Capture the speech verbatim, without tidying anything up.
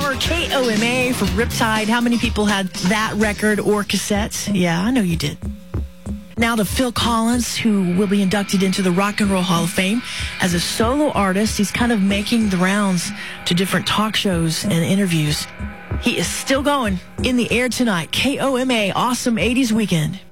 more K O M A from Riptide. How many people had that record or cassette? Yeah, I know you did. Now to Phil Collins, who will be inducted into the Rock and Roll Hall of Fame as a solo artist. He's kind of making the rounds to different talk shows and interviews. He is still going in the air tonight. K O M A, awesome eighties weekend.